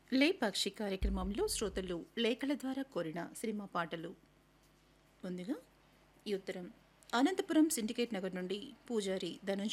లేపాక్షి కార్యక్రమంలో శ్రోతలు లేఖల ద్వారా కోరిన సినిమా పాటలు. ముందుగా ఈ ఉత్తరం అనంతపురం సిండికేట్ నగర్ నుండి పూజారి ధనుంజయ